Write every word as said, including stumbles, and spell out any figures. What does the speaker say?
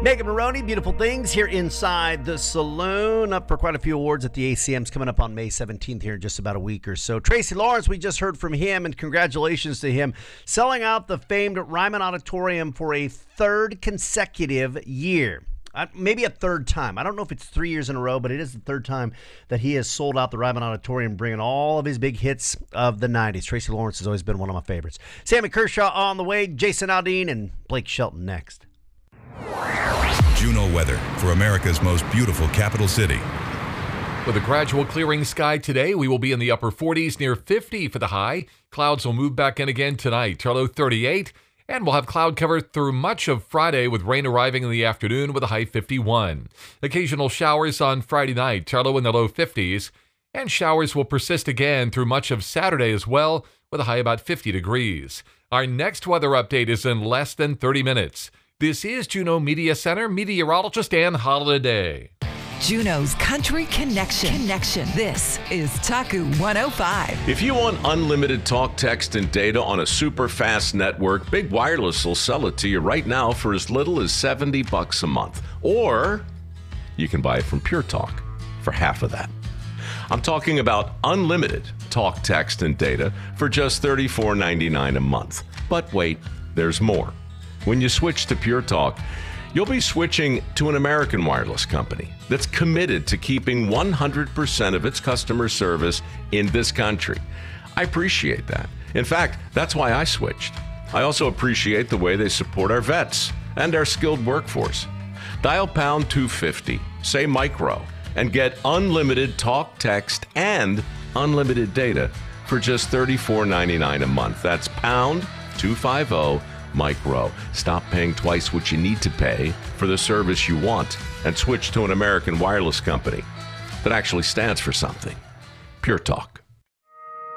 Megan Maroney, Beautiful Things here inside the saloon. Up for quite a few awards at the A C Ms coming up on May seventeenth here in just about a week or so. Tracy Lawrence, we just heard from him, and congratulations to him selling out the famed Ryman Auditorium for a third consecutive year. Uh, maybe a third time. I don't know if it's three years in a row, but it is the third time that he has sold out the Ryman Auditorium, bringing all of his big hits of the nineties. Tracy Lawrence has always been one of my favorites. Sammy Kershaw on the way, Jason Aldean, and Blake Shelton next. Juno weather for America's most beautiful capital city. With a gradual clearing sky today, we will be in the upper forties, near fifty for the high. Clouds will move back in again tonight, our low thirty-eight. And we'll have cloud cover through much of Friday with rain arriving in the afternoon with a high fifty-one. Occasional showers on Friday night, our low in the low fifties. And showers will persist again through much of Saturday as well with a high about fifty degrees. Our next weather update is in less than thirty minutes. This is Juneau Media Center meteorologist Ann Holiday. Juneau's Country Connection. Connection. This is Taku one oh five. If you want unlimited talk, text, and data on a super fast network, Big Wireless will sell it to you right now for as little as seventy bucks a month. Or you can buy it from Pure Talk for half of that. I'm talking about unlimited talk, text, and data for just thirty-four ninety-nine a month. But wait, there's more. When you switch to Pure Talk, you'll be switching to an American wireless company that's committed to keeping one hundred percent of its customer service in this country. I appreciate that. In fact, that's why I switched. I also appreciate the way they support our vets and our skilled workforce. Dial pound two fifty, say micro, and get unlimited talk, text, and unlimited data for just thirty-four ninety-nine a month. That's pound two fifty micro. Stop paying twice what you need to pay for the service you want and switch to an American wireless company that actually stands for something. Pure Talk.